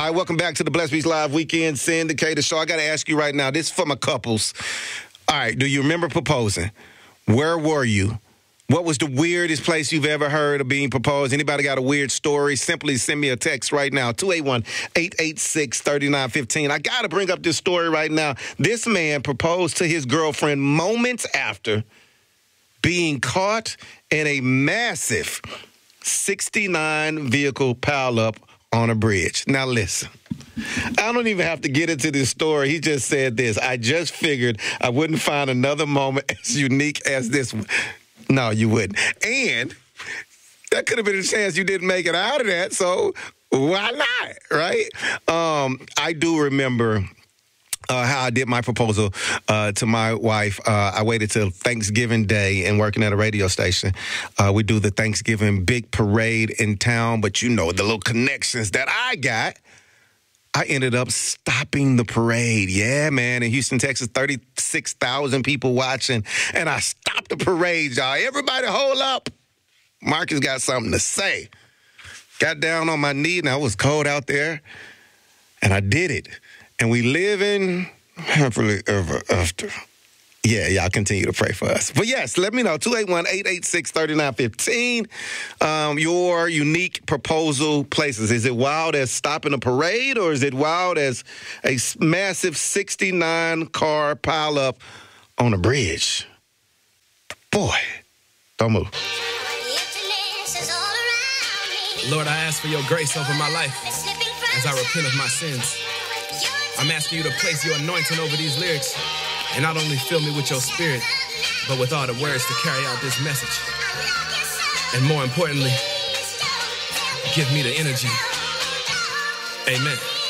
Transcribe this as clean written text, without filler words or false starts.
All right, welcome back to the Blessed Beats Live Weekend Syndicated Show. I got to ask you right now, this is for my couples. All right, do you remember proposing? Where were you? What was the weirdest place you've ever heard of being proposed? Anybody got a weird story? Simply send me a text right now, 281-886-3915. I got to bring up this story right now. This man proposed to his girlfriend moments after being caught in a massive 69 vehicle pileup on a bridge. Now listen, I don't even have to get into this story. He just said this. I just figured I wouldn't find another moment as unique as this one. No, you wouldn't. And that could have been a chance you didn't make it out of that, so why not, right? I do remember how I did my proposal to my wife. I waited till Thanksgiving Day and working at a radio station. We do the Thanksgiving big parade in town, but you know, the little connections that I got, I ended up stopping the parade. Yeah, man, in Houston, Texas, 36,000 people watching, and I stopped the parade, y'all. Everybody hold up. Marcus got something to say. Got down on my knee, and it was cold out there, and I did it. And we live in happily ever after. Yeah, y'all continue to pray for us. But yes, let me know, 281-886-3915, your unique proposal places. Is it wild as stopping a parade, or is it wild as a massive 69-car pileup on a bridge? Boy, don't move. Lord, I ask for your grace over my life as I repent of my sins. I'm asking you to place your anointing over these lyrics and not only fill me with your spirit, but with all the words to carry out this message. And more importantly, give me the energy. Amen.